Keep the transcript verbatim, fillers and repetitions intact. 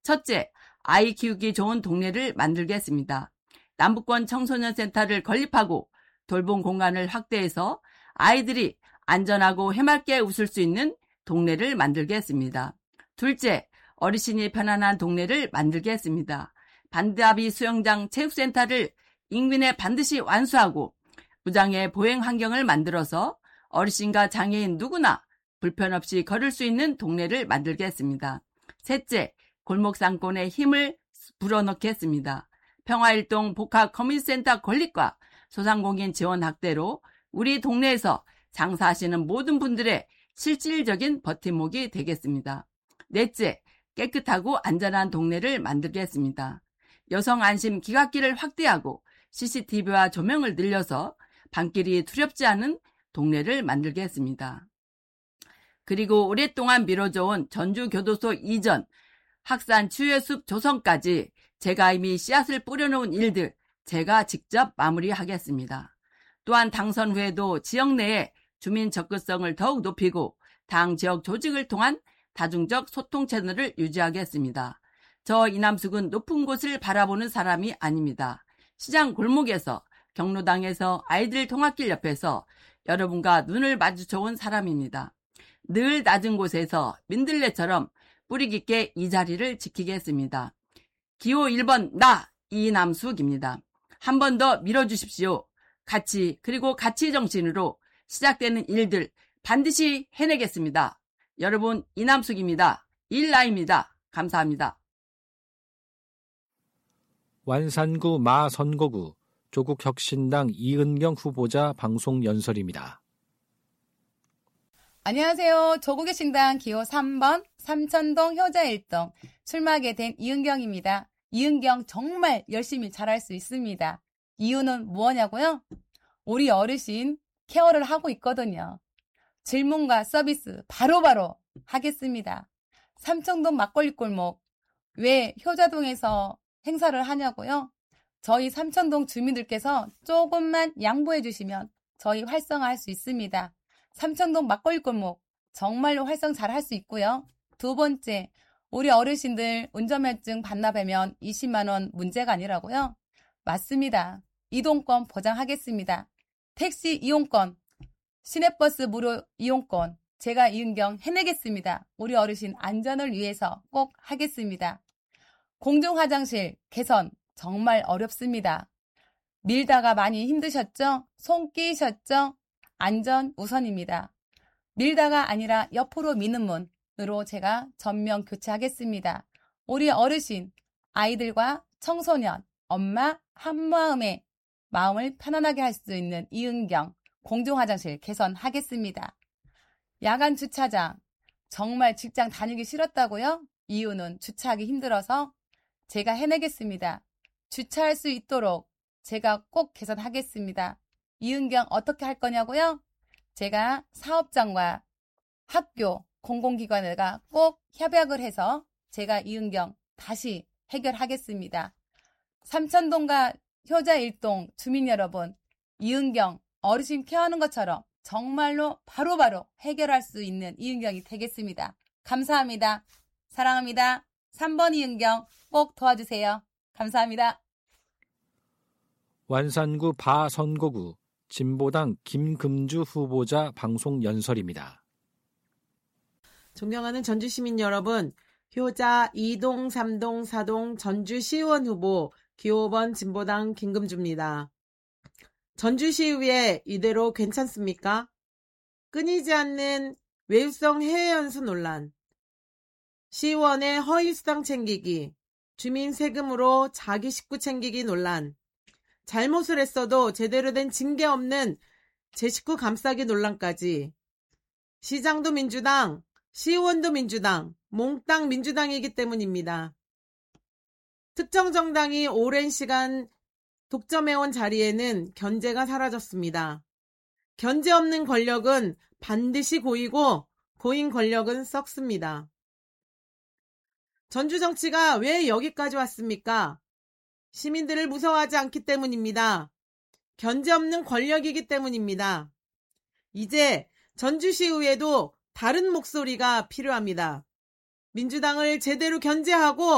첫째, 아이 키우기 좋은 동네를 만들겠습니다. 남북권 청소년 센터를 건립하고 돌봄 공간을 확대해서 아이들이 안전하고 해맑게 웃을 수 있는 동네를 만들겠습니다. 둘째, 어르신이 편안한 동네를 만들겠습니다. 반다비 수영장 체육센터를 인근에 반드시 완수하고 무장애 보행 환경을 만들어서 어르신과 장애인 누구나 불편 없이 걸을 수 있는 동네를 만들겠습니다. 셋째, 골목상권에 힘을 불어넣겠습니다. 평화일동 복합 커뮤니티센터 건립과 소상공인 지원 확대로 우리 동네에서 장사하시는 모든 분들의 실질적인 버팀목이 되겠습니다. 넷째, 깨끗하고 안전한 동네를 만들겠습니다. 여성 안심 기각기를 확대하고 씨씨티비와 조명을 늘려서 밤길이 두렵지 않은 동네를 만들겠습니다. 그리고 오랫동안 미뤄져온 전주교도소 이전, 학산 치유숲 조성까지 제가 이미 씨앗을 뿌려놓은 일들 제가 직접 마무리하겠습니다. 또한 당선 후에도 지역 내에 주민 접근성을 더욱 높이고 당 지역 조직을 통한 다중적 소통 채널을 유지하겠습니다. 저 이남숙은 높은 곳을 바라보는 사람이 아닙니다. 시장 골목에서, 경로당에서, 아이들 통학길 옆에서 여러분과 눈을 마주쳐온 사람입니다. 늘 낮은 곳에서 민들레처럼 뿌리 깊게 이 자리를 지키겠습니다. 기호 일 번 나 이남숙입니다. 한 번 더 밀어주십시오. 가치 그리고 가치 정신으로 시작되는 일들 반드시 해내겠습니다. 여러분, 이남숙입니다. 일라입니다. 감사합니다. 완산구 마선거구 조국혁신당 이은경 후보자 방송 연설입니다. 안녕하세요. 조국혁신당 기호 삼 번 삼천동 효자 일동 출마하게 된 이은경입니다. 이은경 정말 열심히 잘할 수 있습니다. 이유는 뭐냐고요? 우리 어르신 케어를 하고 있거든요. 질문과 서비스 바로바로 하겠습니다. 삼청동 막걸리 골목 왜 효자동에서 행사를 하냐고요? 저희 삼천동 주민들께서 조금만 양보해 주시면 저희 활성화할 수 있습니다. 삼천동 막걸리 골목 정말로 활성 잘 할 수 있고요. 두 번째, 우리 어르신들 운전면허증 반납하면 이십만 원 문제가 아니라고요? 맞습니다. 이동권 보장하겠습니다. 택시 이용권, 시내버스 무료 이용권 제가 이은경 해내겠습니다. 우리 어르신 안전을 위해서 꼭 하겠습니다. 공중화장실 개선 정말 어렵습니다. 밀다가 많이 힘드셨죠? 손 끼셨죠? 안전 우선입니다. 밀다가 아니라 옆으로 미는 문으로 제가 전면 교체하겠습니다. 우리 어르신, 아이들과 청소년, 엄마 한마음에 마음을 편안하게 할 수 있는 이은경 공중화장실 개선하겠습니다. 야간 주차장 정말 직장 다니기 싫었다고요? 이유는 주차하기 힘들어서 제가 해내겠습니다. 주차할 수 있도록 제가 꼭 개선하겠습니다. 이은경 어떻게 할 거냐고요? 제가 사업장과 학교, 공공기관과 꼭 협약을 해서 제가 이은경 다시 해결하겠습니다. 삼천동과 효자 일동 주민 여러분, 이은경 어르신 케어하는 것처럼 정말로 바로바로 해결할 수 있는 이은경이 되겠습니다. 감사합니다. 사랑합니다. 삼 번 이은경 꼭 도와주세요. 감사합니다. 완산구 바선거구 진보당 김금주 후보자 방송 연설입니다. 존경하는 전주시민 여러분, 효자 이동, 삼동, 사동 전주시의원 후보 기호 오 번 진보당 김금주입니다. 전주시의회 이대로 괜찮습니까? 끊이지 않는 외유성 해외 연수 논란, 시의원의 허위 수당 챙기기, 주민 세금으로 자기 식구 챙기기 논란, 잘못을 했어도 제대로 된 징계 없는 제 식구 감싸기 논란까지 시장도 민주당, 시의원도 민주당, 몽땅 민주당이기 때문입니다. 특정 정당이 오랜 시간 독점해온 자리에는 견제가 사라졌습니다. 견제 없는 권력은 반드시 고이고 고인 권력은 썩습니다. 전주 정치가 왜 여기까지 왔습니까? 시민들을 무서워하지 않기 때문입니다. 견제 없는 권력이기 때문입니다. 이제 전주시의회도 다른 목소리가 필요합니다. 민주당을 제대로 견제하고